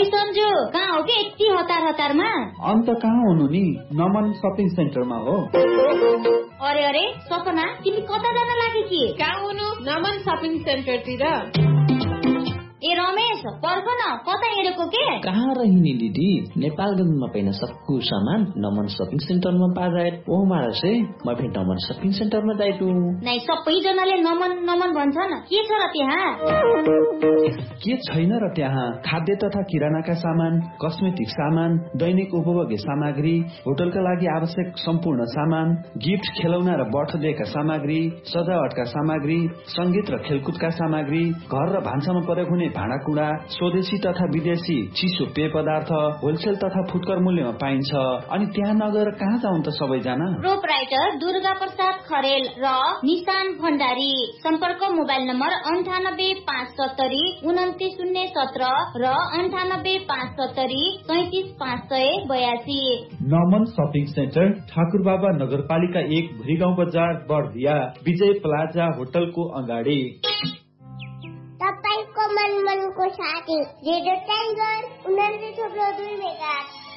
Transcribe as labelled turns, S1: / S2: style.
S1: सन्जु कहाँ हो के यति हतारमा?
S2: अन्त कहाँ हुनु नि, नमन सपिङ सेन्टरमा हो।
S1: अरे अरे सपना, तिमी कता जान लागि कि?
S3: कहाँ हुनु? नमन सपिङ सेन्टरतिर।
S1: ए रमेश, पर्ख न, कता हिँडेको के?
S4: कहाँ रहिनी दिदी, नेपालगंजमा पाइन सबको सामान नमन शॉपिंग सेंटर में पा जाए। ओ मारा से मैं फिर नमन शॉपिंग सेंटर में जाए तू।
S1: नहीं, सबैजनाले नमन नमन भन्छन्, के छ र त्यहाँ?
S2: के छैन र त्यहाँ? खाद्य तथा किरानाका सामान, कस्मेटिक सामान, दैनिक उपभोग्य सामग्री, होटलका लागि आवश्यक सम्पूर्ण सामान, गिफ्ट, खेलौना र बर्थडेका सामग्री, सजावटका सामग्री, संगीत र खेलकुदका सामग्री, घर र भान्सामा प्रयोग हुने भाँडाकुँडा, स्वदेशी तथा विदेशी चिसो पेय पदार्थ होलसेल तथा फुटकर मूल्यमा पाइन्छ। अनि त्यहाँ नगएर कहाँ जाउँ त सबैजना?
S1: प्रोपराइटर दुर्गा प्रसाद खरेल र निशान भण्डारी। सम्पर्क मोबाइल नम्बर 9857093017 र 9857037582।
S2: नमन शपिङ सेन्टर, ठाकुरबाबा नगरपालिका 1, भुरीगाउँ बजार, बर्दिया, विजय प्लाजा होटलको अगाडि।
S5: तपाईँको मन मनको साथी रेडियो टाइगर 89.2 मेगा।